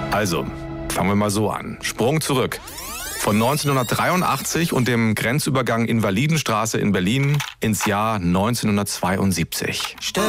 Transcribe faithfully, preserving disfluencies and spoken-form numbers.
Also, fangen wir mal so an. Sprung zurück. Von neunzehnhundertdreiundachtzig und dem Grenzübergang Invalidenstraße in Berlin ins Jahr neunzehnhundertzweiundsiebzig.